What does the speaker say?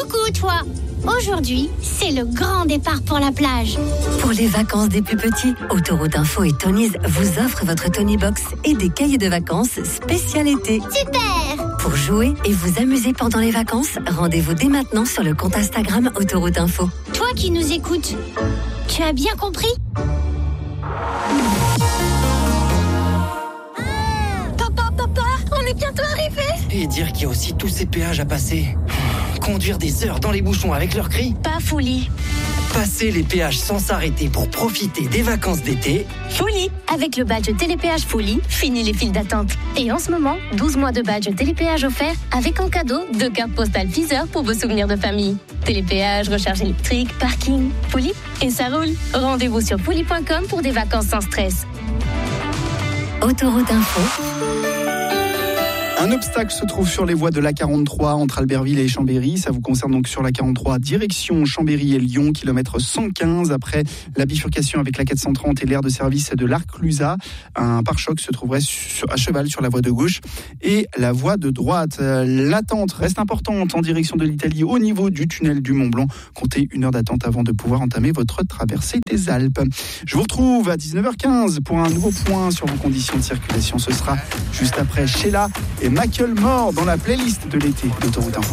Coucou toi. Aujourd'hui, c'est le grand départ pour la plage. Pour les vacances des plus petits, Autoroute Info et Tonies vous offrent votre Tony Box et des cahiers de vacances spécial été. Super! Pour jouer et vous amuser pendant les vacances, rendez-vous dès maintenant sur le compte Instagram Autoroute Info. Toi qui nous écoutes, tu as bien compris? Papa, on est bientôt arrivé. Et dire qu'il y a aussi tous ces péages à passer. Conduire des heures dans les bouchons avec leurs cris. Pas folie. Passer les péages sans s'arrêter pour profiter des vacances d'été. Folie. Avec le badge Télépéage Folie, fini les files d'attente. Et en ce moment, 12 mois de badge Télépéage offert avec en cadeau 2 cartes postales Deezer pour vos souvenirs de famille. Télépéage, recharge électrique, parking, Folie, et ça roule. Rendez-vous sur folie.com pour des vacances sans stress. Autoroute Info. Un obstacle se trouve sur les voies de l'A43 entre Albertville et Chambéry. Ça vous concerne donc sur l'A43 direction Chambéry et Lyon, kilomètre 115 après la bifurcation avec la 430 et l'aire de service de l'Arc-Clusaz. Un pare-choc se trouverait à cheval sur la voie de gauche et la voie de droite. L'attente reste importante en direction de l'Italie au niveau du tunnel du Mont-Blanc. Comptez 1 heure d'attente avant de pouvoir entamer votre traversée des Alpes. Je vous retrouve à 19h15 pour un nouveau point sur vos conditions de circulation. Ce sera juste après Sheila et Macklemore dans la playlist de l'été d'Autoroute Info.